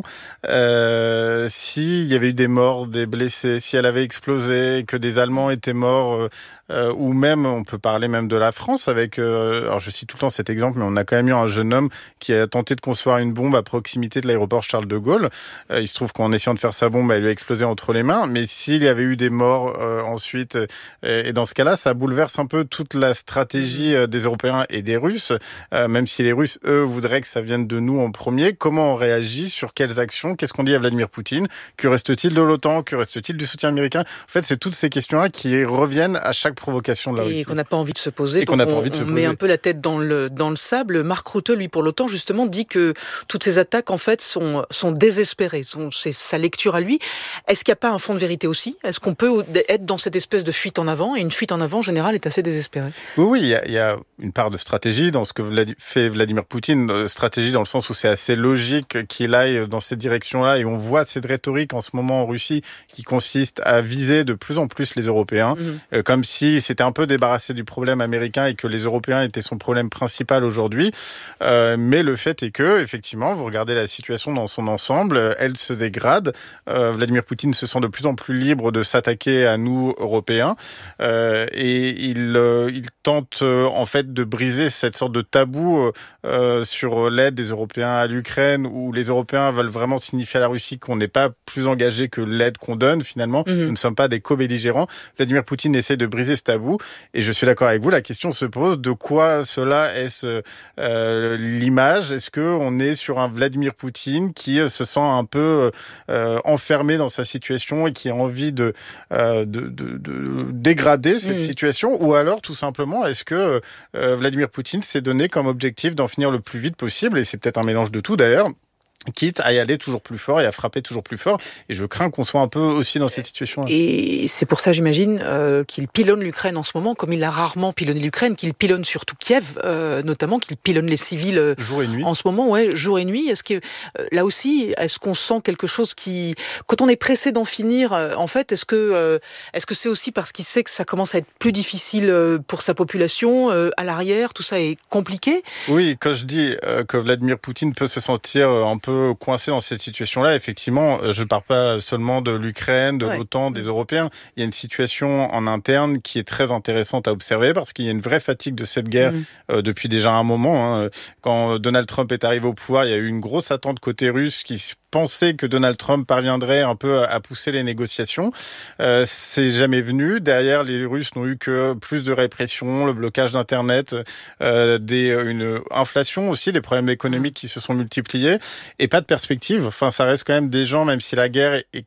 Euh, s'il y avait eu des morts, des blessés, si elle avait explosé, que des Allemands étaient morts, euh, Euh, ou même, on peut parler même de la France avec, euh, alors je cite tout le temps cet exemple, mais on a quand même eu un jeune homme qui a tenté de concevoir une bombe à proximité de l'aéroport Charles de Gaulle. Euh, il se trouve qu'en essayant de faire sa bombe, elle lui a explosé entre les mains. Mais s'il y avait eu des morts euh, ensuite, euh, et dans ce cas-là, ça bouleverse un peu toute la stratégie euh, des Européens et des Russes, euh, même si les Russes, eux, voudraient que ça vienne de nous en premier. Comment on réagit ? Sur quelles actions ? Qu'est-ce qu'on dit à Vladimir Poutine ? Que reste-t-il de l'OTAN ? Que reste-t il du soutien américain ? En fait, c'est toutes ces questions-là qui reviennent à chaque provocation de la Russie. Et qu'on n'a pas envie de se poser. Et qu'on n'a pas on, envie de se on poser. met un peu la tête dans le, dans le sable. Marc Rutte, lui, pour l'OTAN, justement, dit que toutes ces attaques, en fait, sont, sont désespérées. Sont, c'est sa lecture à lui. Est-ce qu'il n'y a pas un fond de vérité aussi ? Est-ce qu'on peut être dans cette espèce de fuite en avant ? Et une fuite en avant, en général, est assez désespérée. Oui, oui, il y a, il y a une part de stratégie dans ce que fait Vladimir Poutine. Stratégie dans le sens où c'est assez logique qu'il aille dans cette direction-là. Et on voit cette rhétorique en ce moment en Russie qui consiste à viser de plus en plus les Européens. Mmh. Euh, comme si c'était un peu débarrassé du problème américain et que les Européens étaient son problème principal aujourd'hui. Euh, mais le fait est que, effectivement, vous regardez la situation dans son ensemble, elle se dégrade. Euh, Vladimir Poutine se sent de plus en plus libre de s'attaquer à nous, Européens. Euh, et il, euh, il tente, euh, en fait, de briser cette sorte de tabou euh, sur l'aide des Européens à l'Ukraine, où les Européens veulent vraiment signifier à la Russie qu'on n'est pas plus engagé que l'aide qu'on donne, finalement. Mmh. Nous ne sommes pas des co-belligérants. Vladimir Poutine essaie de briser ce tabou. Et je suis d'accord avec vous, la question se pose, de quoi cela est-ce euh, l'image ? Est-ce qu'on est sur un Vladimir Poutine qui se sent un peu euh, enfermé dans sa situation et qui a envie de, euh, de, de, de dégrader cette mmh. situation ? Ou alors, tout simplement, est-ce que euh, Vladimir Poutine s'est donné comme objectif d'en finir le plus vite possible ? Et c'est peut-être un mélange de tout d'ailleurs. Quitte à y aller toujours plus fort et à frapper toujours plus fort. Et je crains qu'on soit un peu aussi dans cette situation-là. Et c'est pour ça, j'imagine, euh, qu'il pilonne l'Ukraine en ce moment, comme il a rarement pilonné l'Ukraine, qu'il pilonne surtout Kiev, euh, notamment, qu'il pilonne les civils euh, jour et nuit. En ce moment, ouais, jour et nuit. Est-ce que, euh, là aussi, est-ce qu'on sent quelque chose qui... Quand on est pressé d'en finir, euh, en fait, est-ce que, euh, est-ce que c'est aussi parce qu'il sait que ça commence à être plus difficile euh, pour sa population, euh, à l'arrière, tout ça est compliqué ? Oui, quand je dis euh, que Vladimir Poutine peut se sentir un peu coincé dans cette situation-là, effectivement, je ne parle pas seulement de l'Ukraine, de ouais. l'OTAN, des Européens. Il y a une situation en interne qui est très intéressante à observer parce qu'il y a une vraie fatigue de cette guerre mmh. euh, depuis déjà un moment. Hein. Quand Donald Trump est arrivé au pouvoir, il y a eu une grosse attente côté russe qui pensait que Donald Trump parviendrait un peu à pousser les négociations. Euh, c'est jamais venu. Derrière, les Russes n'ont eu que plus de répression, le blocage d'Internet, euh, des, une inflation aussi, des problèmes économiques qui se sont multipliés et pas de perspective. Enfin, ça reste quand même des gens, même si la guerre est que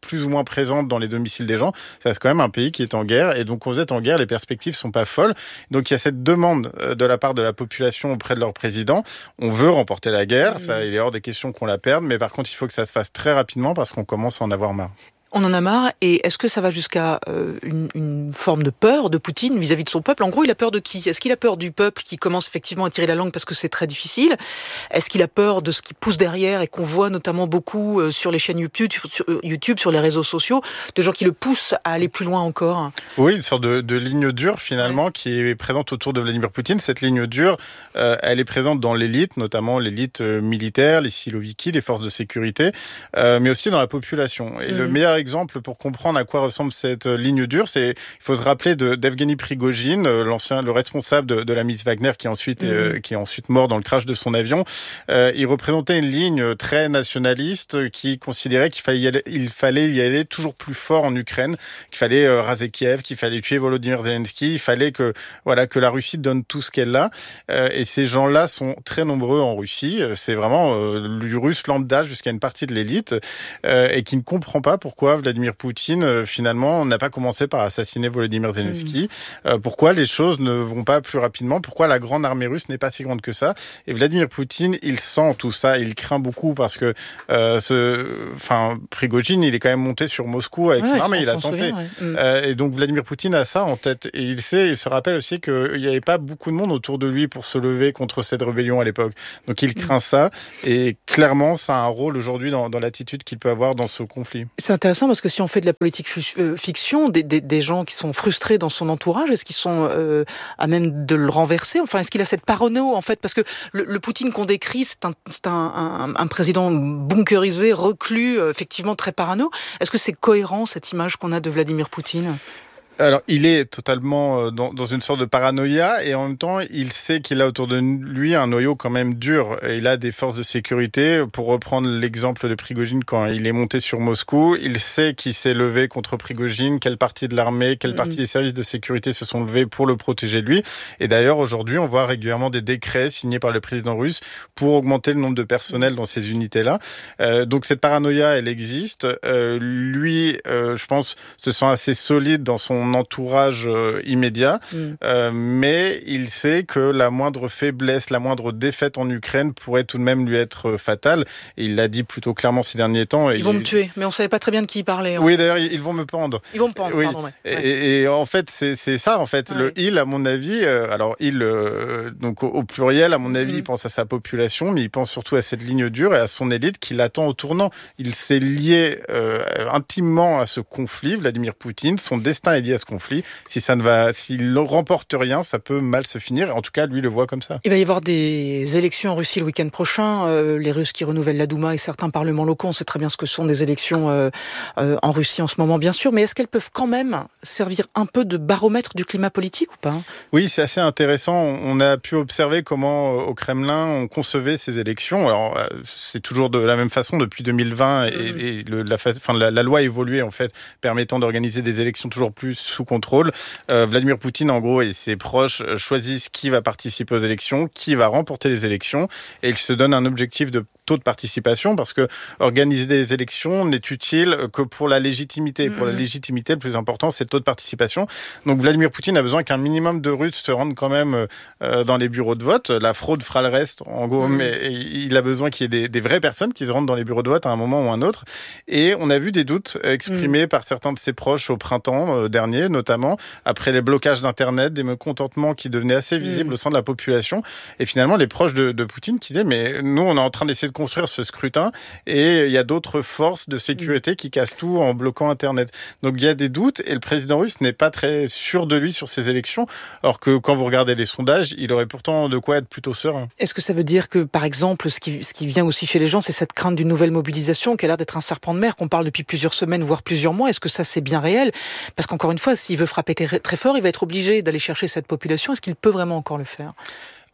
plus ou moins présente dans les domiciles des gens. Ça reste quand même un pays qui est en guerre. Et donc, quand vous êtes en guerre, les perspectives sont pas folles. Donc, il y a cette demande de la part de la population auprès de leur président. On veut remporter la guerre. Mmh. Ça, il est hors des questions qu'on la perde. Mais par contre, il faut que ça se fasse très rapidement parce qu'on commence à en avoir marre. On en a marre, et est-ce que ça va jusqu'à euh, une, une forme de peur de Poutine vis-à-vis de son peuple ? En gros, il a peur de qui ? Est-ce qu'il a peur du peuple qui commence effectivement à tirer la langue parce que c'est très difficile ? Est-ce qu'il a peur de ce qui pousse derrière et qu'on voit notamment beaucoup euh, sur les chaînes YouTube, sur, YouTube, sur les réseaux sociaux, de gens qui le poussent à aller plus loin encore ? Oui, une sorte de, de ligne dure finalement ouais. qui est présente autour de Vladimir Poutine. Cette ligne dure, euh, elle est présente dans l'élite, notamment l'élite euh, militaire, les siloviki, les forces de sécurité, euh, mais aussi dans la population. Et mmh. le meilleur exemple pour comprendre à quoi ressemble cette ligne dure, c'est il faut se rappeler de d'Evgeny Prigojine, l'ancien, le responsable de, de la milice Wagner, qui est ensuite mmh. euh, qui est ensuite mort dans le crash de son avion. Euh, il représentait une ligne très nationaliste qui considérait qu'il fallait y aller, il fallait y aller toujours plus fort en Ukraine, qu'il fallait euh, raser Kiev, qu'il fallait tuer Volodymyr Zelensky, il fallait que voilà que la Russie donne tout ce qu'elle a. Euh, et ces gens-là sont très nombreux en Russie. C'est vraiment euh, le russe lambda jusqu'à une partie de l'élite euh, et qui ne comprend pas pourquoi Vladimir Poutine, euh, finalement, n'a pas commencé par assassiner Volodymyr Zelensky. Mmh. Euh, pourquoi les choses ne vont pas plus rapidement ? Pourquoi la grande armée russe n'est pas si grande que ça ? Et Vladimir Poutine, il sent tout ça, il craint beaucoup parce que, euh, ce, enfin, Prigojine, il est quand même monté sur Moscou avec ouais, son armée, il a tenté. Souvient, ouais. mmh. euh, et donc Vladimir Poutine a ça en tête. Et il sait, il se rappelle aussi qu'il n'y avait pas beaucoup de monde autour de lui pour se lever contre cette rébellion à l'époque. Donc il craint mmh. ça. Et clairement, ça a un rôle aujourd'hui dans, dans l'attitude qu'il peut avoir dans ce conflit. C'est intéressant parce que si on fait de la politique fiction, des, des, des gens qui sont frustrés dans son entourage, est-ce qu'ils sont euh, à même de le renverser ? Enfin, est-ce qu'il a cette parano, en fait ? Parce que le, le Poutine qu'on décrit, c'est, un, c'est un, un, un président bunkerisé, reclus, effectivement très parano. Est-ce que c'est cohérent, cette image qu'on a de Vladimir Poutine ? Alors, il est totalement dans, dans une sorte de paranoïa et en même temps, il sait qu'il a autour de lui un noyau quand même dur. Et il a des forces de sécurité. Pour reprendre l'exemple de Prigojine, quand il est monté sur Moscou, il sait qu'il s'est levé contre Prigojine, quelle partie de l'armée, quelle partie des services de sécurité se sont levés pour le protéger de lui. Et d'ailleurs, aujourd'hui, on voit régulièrement des décrets signés par le président russe pour augmenter le nombre de personnel dans ces unités-là. Euh, donc, cette paranoïa, elle existe. Euh, lui, euh, je pense, se sent assez solide dans son entourage euh, immédiat, mm. euh, mais il sait que la moindre faiblesse, la moindre défaite en Ukraine pourrait tout de même lui être fatale. Et il l'a dit plutôt clairement ces derniers temps. Ils et vont il... me tuer, mais on savait pas très bien de qui il parlait. Oui, fait. d'ailleurs, ils vont me pendre. Ils vont me pendre, oui. pardon. Ouais. Et, ouais. et, et en fait, c'est, c'est ça, en fait. Ouais. Le il, à mon avis, euh, alors il, euh, donc au, au pluriel, à mon avis, mm. il pense à sa population, mais il pense surtout à cette ligne dure et à son élite qui l'attend au tournant. Il s'est lié euh, intimement à ce conflit, Vladimir Poutine. Son destin est lié à ce conflit. Si ça ne va, s'il ne remporte rien, ça peut mal se finir. En tout cas, lui le voit comme ça. Il va y avoir des élections en Russie le week-end prochain. Euh, les Russes qui renouvellent la Douma et certains parlements locaux, on sait très bien ce que sont des élections euh, euh, en Russie en ce moment, bien sûr. Mais est-ce qu'elles peuvent quand même servir un peu de baromètre du climat politique ou pas ? Oui, c'est assez intéressant. On a pu observer comment, au Kremlin, on concevait ces élections. Alors, c'est toujours de la même façon depuis deux mille vingt et, mmh. et le, la, enfin, la, la loi a évolué, en fait, permettant d'organiser des élections toujours plus sous contrôle. Euh, Vladimir Poutine, en gros, et ses proches choisissent qui va participer aux élections, qui va remporter les élections, et il se donne un objectif de taux de participation, parce que organiser des élections n'est utile que pour la légitimité. Mmh. Pour la légitimité, le plus important, c'est le taux de participation. Donc Vladimir Poutine a besoin qu'un minimum de Russes se rendent quand même euh, dans les bureaux de vote. La fraude fera le reste, en gros, mmh. mais il a besoin qu'il y ait des, des vraies personnes qui se rendent dans les bureaux de vote à un moment ou un autre. Et on a vu des doutes exprimés mmh. par certains de ses proches au printemps euh, dernier, notamment après les blocages d'Internet, des mécontentements qui devenaient assez visibles mmh. au sein de la population. Et finalement, les proches de, de Poutine qui disaient, mais nous, on est en train d'essayer de construire ce scrutin et il y a d'autres forces de sécurité qui cassent tout en bloquant Internet. Donc il y a des doutes et le président russe n'est pas très sûr de lui sur ces élections, alors que quand vous regardez les sondages, il aurait pourtant de quoi être plutôt serein. Est-ce que ça veut dire que, par exemple, ce qui, ce qui vient aussi chez les gens, c'est cette crainte d'une nouvelle mobilisation qui a l'air d'être un serpent de mer qu'on parle depuis plusieurs semaines, voire plusieurs mois? Est-ce que ça, c'est bien réel? Parce qu'encore une fois, s'il veut frapper très fort, il va être obligé d'aller chercher cette population. Est-ce qu'il peut vraiment encore le faire?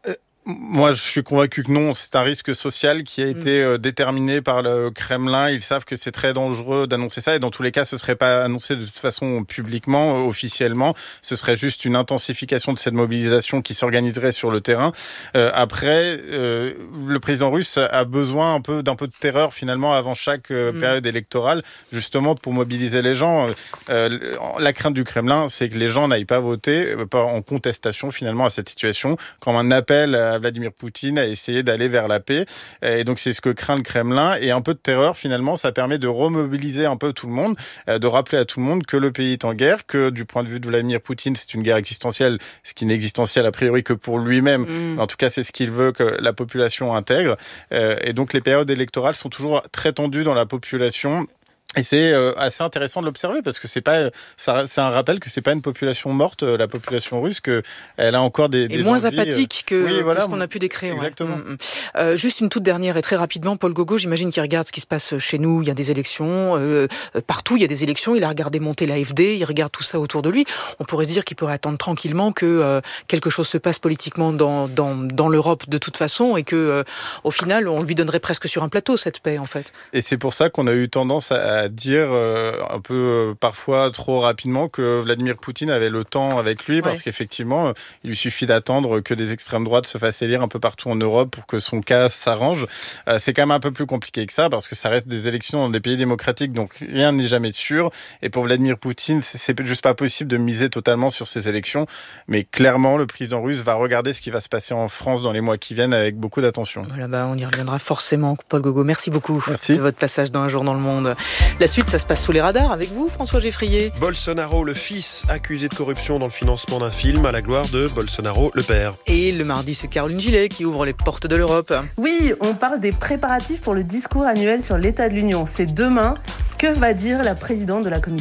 Moi, je suis convaincu que non. C'est un risque social qui a été mmh. déterminé par le Kremlin. Ils savent que c'est très dangereux d'annoncer ça. Et dans tous les cas, ce ne serait pas annoncé de toute façon publiquement, officiellement. Ce serait juste une intensification de cette mobilisation qui s'organiserait sur le terrain. Euh, après, euh, le président russe a besoin un peu d'un peu de terreur finalement avant chaque euh, mmh. période électorale, justement pour mobiliser les gens. Euh, la crainte du Kremlin, c'est que les gens n'aillent pas voter euh, en contestation finalement à cette situation, comme un appel à Vladimir Poutine à essayer d'aller vers la paix. Et donc c'est ce que craint le Kremlin. Et un peu de terreur finalement, ça permet de remobiliser un peu tout le monde, euh, de rappeler à tout le monde que le pays est en guerre, que du point de vue de Vladimir Poutine, c'est une guerre existentielle, ce qui n'est existentiel a priori que pour lui-même. Mmh. En tout cas, c'est ce qu'il veut que la population intègre. Euh, et donc les périodes électorales sont toujours très tendues dans la population. Et c'est euh, assez intéressant de l'observer parce que c'est pas, ça, c'est un rappel que c'est pas une population morte, la population russe, que elle a encore des, et des moins envies, apathique que, oui, voilà, que ce qu'on a pu décrire. Exactement. Ouais. Euh, juste une toute dernière et très rapidement, Paul Gogo, j'imagine qu'il regarde ce qui se passe chez nous. Il y a des élections euh, partout. Il y a des élections. Il a regardé monter l'A F D. Il regarde tout ça autour de lui. On pourrait se dire qu'il pourrait attendre tranquillement que euh, quelque chose se passe politiquement dans dans dans l'Europe de toute façon et que euh, au final on lui donnerait presque sur un plateau cette paix en fait. Et c'est pour ça qu'on a eu tendance à, à dire euh, un peu euh, parfois trop rapidement que Vladimir Poutine avait le temps avec lui parce ouais. qu'effectivement il lui suffit d'attendre que des extrêmes droites se fassent élire un peu partout en Europe pour que son cas s'arrange. Euh, c'est quand même un peu plus compliqué que ça parce que ça reste des élections dans des pays démocratiques donc rien n'est jamais sûr et pour Vladimir Poutine c'est, c'est juste pas possible de miser totalement sur ces élections mais clairement le président russe va regarder ce qui va se passer en France dans les mois qui viennent avec beaucoup d'attention. Voilà, bah on y reviendra forcément. Paul Gogo, merci beaucoup merci. de votre passage dans Un jour dans le monde. La suite, ça se passe sous les radars avec vous, François Geffrier. Bolsonaro, le fils, accusé de corruption dans le financement d'un film à la gloire de Bolsonaro, le père. Et le mardi, c'est Caroline Gillet qui ouvre les portes de l'Europe. Oui, on parle des préparatifs pour le discours annuel sur l'état de l'Union. C'est demain. Que va dire la présidente de la Commission ?